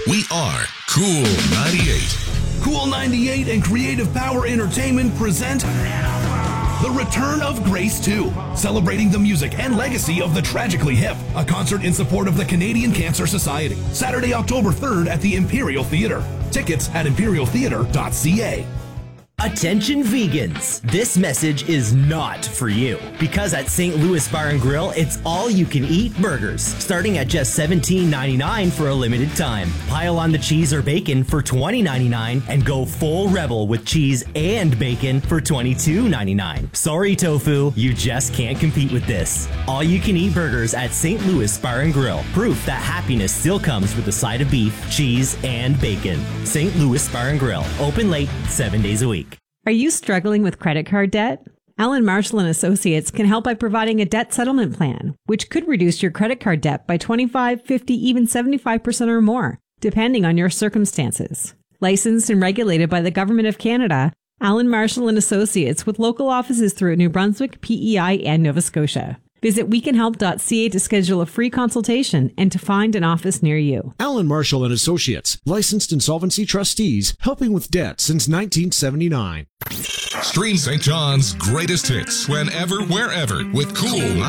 We are Cool 98. Cool 98 and Creative Power Entertainment present The Return of Grace 2, celebrating the music and legacy of the Tragically Hip, a concert in support of the Canadian Cancer Society. Saturday, October 3rd at the Imperial Theatre. Tickets at imperialtheatre.ca. Attention vegans, this message is not for you because at St. Louis Bar and Grill, it's all you can eat burgers, starting at just $17.99 for a limited time. Pile on the cheese or bacon for $20.99 and go full rebel with cheese and bacon for $22.99. Sorry tofu, you just can't compete with this. All you can eat burgers at St. Louis Bar and Grill, proof that happiness still comes with a side of beef, cheese, and bacon. St. Louis Bar and Grill, open late, 7 days a week. Are you struggling with credit card debt? Allen Marshall & Associates can help by providing a debt settlement plan, which could reduce your credit card debt by 25, 50, even 75% or more, depending on your circumstances. Licensed and regulated by the Government of Canada, Allen Marshall & Associates with local offices throughout New Brunswick, PEI, and Nova Scotia. Visit wecanhelp.ca to schedule a free consultation and to find an office near you. Allen Marshall & Associates, licensed insolvency trustees, helping with debt since 1979. Stream St. John's greatest hits whenever, wherever with Cool